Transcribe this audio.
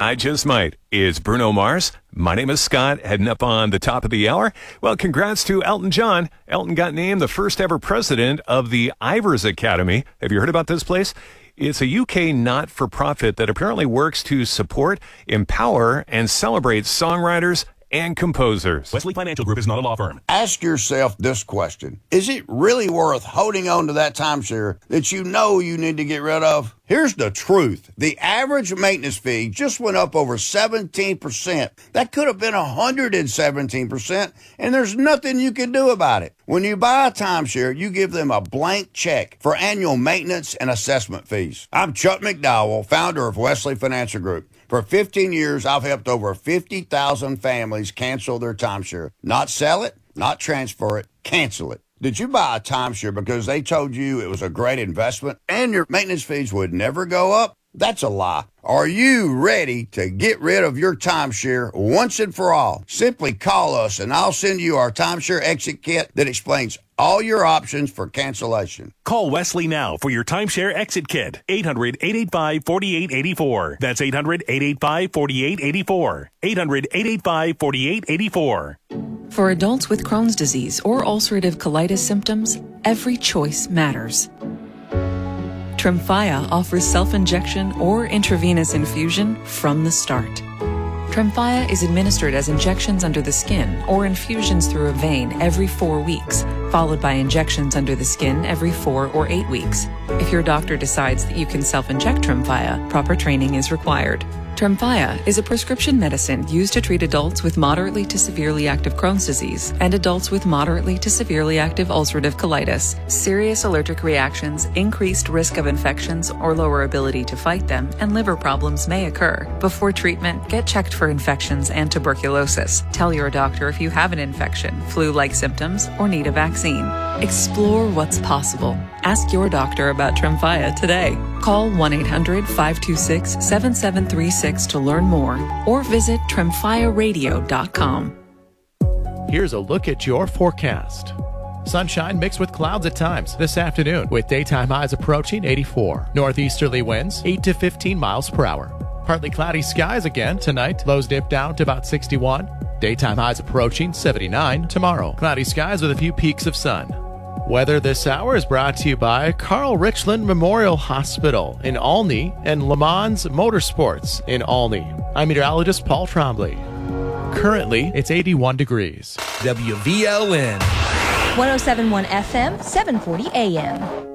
I just might. Is Bruno Mars? My name is Scott, heading up on the top of the hour. Well, congrats to Elton John. Elton got named the first ever president of the Ivors Academy. Have you heard about this place? It's a UK not-for-profit that apparently works to support, empower, and celebrate songwriters and composers. Wesley Financial Group is not a law firm. Ask yourself this question. Is it really worth holding on to that timeshare that you know you need to get rid of? Here's the truth. The average maintenance fee just went up over 17%. That could have been 117%, and there's nothing you can do about it. When you buy a timeshare, you give them a blank check for annual maintenance and assessment fees. I'm Chuck McDowell, founder of Wesley Financial Group. For 15 years, I've helped over 50,000 families cancel their timeshare. Not sell it, not transfer it, cancel it. Did you buy a timeshare because they told you it was a great investment and your maintenance fees would never go up? That's a lie. Are you ready to get rid of your timeshare once and for all? Simply call us and I'll send you our timeshare exit kit that explains all your options for cancellation. Call Wesley now for your timeshare exit kit. 800-885-4884. That's 800-885-4884. 800-885-4884. For adults with Crohn's disease or ulcerative colitis symptoms, every choice matters. Tremfya offers self-injection or intravenous infusion from the start. Tremfya is administered as injections under the skin or infusions through a vein every 4 weeks, followed by injections under the skin every 4 or 8 weeks. If your doctor decides that you can self-inject Tremfya, proper training is required. Tremfya is a prescription medicine used to treat adults with moderately to severely active Crohn's disease and adults with moderately to severely active ulcerative colitis. Serious allergic reactions, increased risk of infections or lower ability to fight them, and liver problems may occur. Before treatment, get checked for infections and tuberculosis. Tell your doctor if you have an infection, flu-like symptoms, or need a vaccine. Explore what's possible. Ask your doctor about Tremfya today. Call 1-800-526-7736 to learn more or visit tremfyaradio.com. Here's a look at your forecast. Sunshine mixed with clouds at times this afternoon with daytime highs approaching 84. Northeasterly winds 8 to 15 miles per hour. Partly cloudy skies again tonight. Lows dip down to about 61. Daytime highs approaching 79 tomorrow. Cloudy skies with a few peaks of sun. Weather this hour is brought to you by Carl Richland Memorial Hospital in Olney and Le Mans Motorsports in Olney. I'm meteorologist Paul Trombley. Currently, it's 81 degrees. WVLN 107.1 FM, 740 AM.